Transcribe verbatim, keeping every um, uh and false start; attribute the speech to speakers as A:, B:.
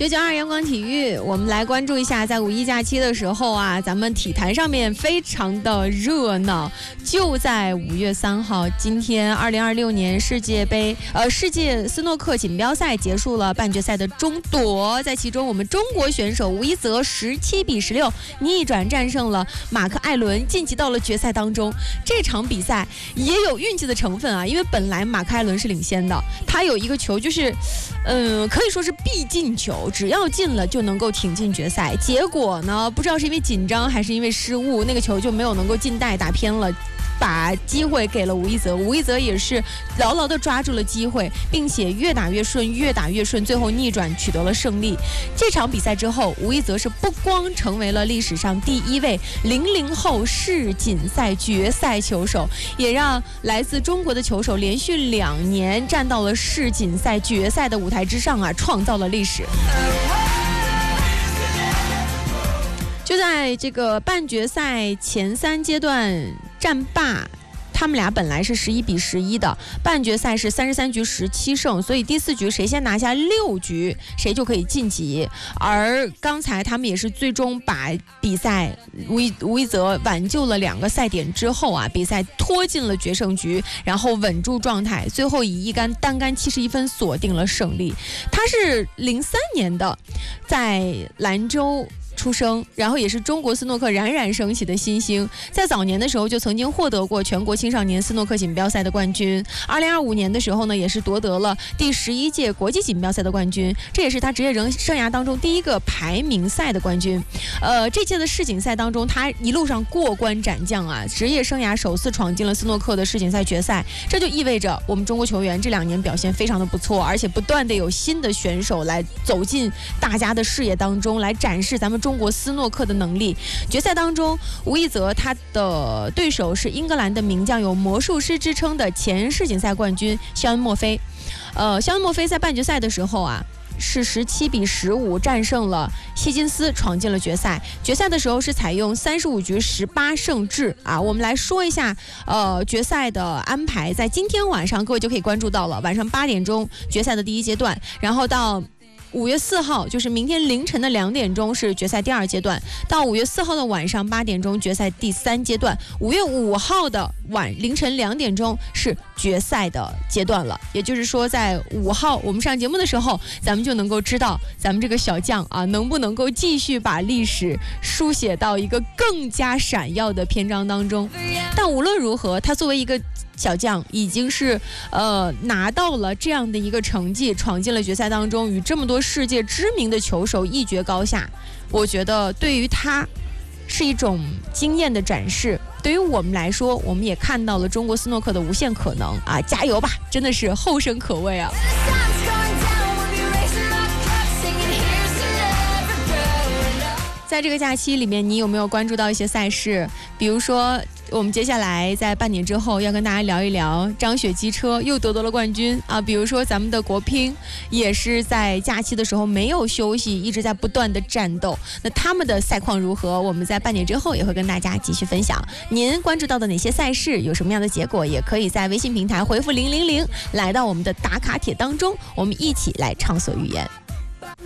A: 九九二阳光体育，我们来关注一下，在五一假期的时候啊，咱们体坛上面非常的热闹。就在五月三号，今天二零二六年世界杯呃世界斯诺克锦标赛结束了半决赛的争夺，在其中我们中国选手吴一泽十七比十六逆转战胜了马克艾伦，晋级到了决赛当中。这场比赛也有运气的成分啊，因为本来马克艾伦是领先的，他有一个球就是，嗯，可以说是必进球，只要进了就能够挺进决赛。结果呢，不知道是因为紧张还是因为失误，那个球就没有能够进袋，打偏了，把机会给了吴一泽。吴一泽也是牢牢地抓住了机会，并且越打越顺，越打越顺，最后逆转取得了胜利。这场比赛之后，吴一泽是不光成为了历史上第一位零零后世锦赛决赛球手，也让来自中国的球手连续两年站到了世锦赛决赛的舞台之上啊，创造了历史。就在这个半决赛前三阶段战罢，他们俩本来是十一比十一的，半决赛是三十三局十七胜，所以第四局谁先拿下六局，谁就可以晋级。而刚才他们也是最终把比赛吴一吴一泽挽救了两个赛点之后啊，比赛拖进了决胜局，然后稳住状态，最后以一杆单杆七十一分锁定了胜利。他是零三年的，在兰州出生，然后也是中国斯诺克冉冉升起的新星，在早年的时候就曾经获得过全国青少年斯诺克锦标赛的冠军。二零二五年的时候呢，也是夺得了第十一届国际锦标赛的冠军，这也是他职业生涯当中第一个排名赛的冠军。呃，这届的世锦赛当中，他一路上过关斩将啊，职业生涯首次闯进了斯诺克的世锦赛决赛，这就意味着我们中国球员这两年表现非常的不错，而且不断的有新的选手来走进大家的视野当中，来展示咱们中国斯诺克的能力。决赛当中，吴一泽他的对手是英格兰的名将，有魔术师之称的前世锦赛冠军肖恩·墨菲。呃，肖恩·墨菲在半决赛的时候啊，是十七比十五战胜了希金斯，闯进了决赛。决赛的时候是采用三十五局十八胜制啊。我们来说一下呃决赛的安排，在今天晚上各位就可以关注到了，晚上八点钟决赛的第一阶段，然后到五月四号，就是明天凌晨的两点钟是决赛第二阶段，到五月四号的晚上八点钟决赛第三阶段，五月五号的晚凌晨两点钟是决赛的阶段了。也就是说，在五号我们上节目的时候，咱们就能够知道咱们这个小将啊，能不能够继续把历史书写到一个更加闪耀的篇章当中。但无论如何，他作为一个小将，已经是呃拿到了这样的一个成绩，闯进了决赛当中，与这么多世界知名的球手一决高下。我觉得对于他是一种经验的展示，对于我们来说，我们也看到了中国斯诺克的无限可能啊！加油吧，真的是后生可畏啊！在这个假期里面，你有没有关注到一些赛事？比如说，我们接下来在半点之后要跟大家聊一聊张雪机车又夺得了冠军啊！比如说咱们的国乒也是在假期的时候没有休息，一直在不断的战斗。那他们的赛况如何？我们在半点之后也会跟大家继续分享。您关注到的哪些赛事，有什么样的结果，也可以在微信平台回复零零零来到我们的打卡帖当中，我们一起来畅所欲言。